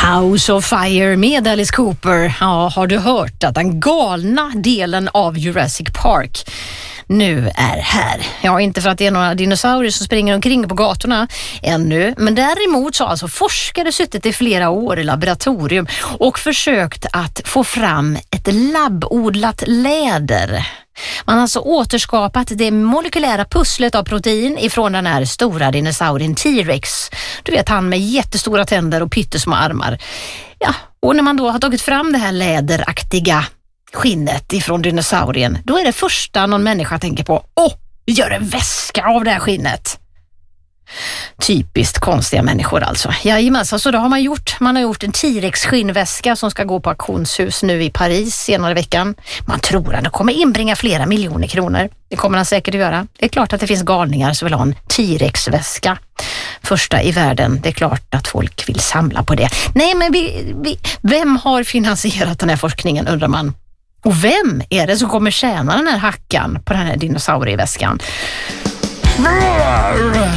House of Fire med Alice Cooper. Ja, har du hört att den galna delen av Jurassic Park nu är här? Ja, inte för att det är några dinosaurier som springer omkring på gatorna ännu, men däremot så har alltså forskare suttit i flera år i laboratorium och försökt att få fram ett labbodlat läder. Man har alltså återskapat det molekylära pusslet av protein ifrån den här stora dinosaurien T-Rex. Du vet, han med jättestora tänder och pyttesmå armar. Ja, och när man då har tagit fram det här läderaktiga skinnet ifrån dinosaurien, då är det första någon människa tänker på: vi gör en väska av det här skinnet. Typiskt konstiga människor alltså. Jajamensan, så då har man har gjort en T-Rex skinnväska som ska gå på auktionshus nu i Paris senare i veckan. Man tror att det kommer inbringa flera miljoner kronor. Det kommer han säkert att göra. Det är klart att det finns galningar som vill ha en T-Rex-väska. Första i världen. Det är klart att folk vill samla på det. Nej, men vem har finansierat den här forskningen, undrar man. Och vem är det som kommer tjäna den här hackan på den här dinosaurieväskan?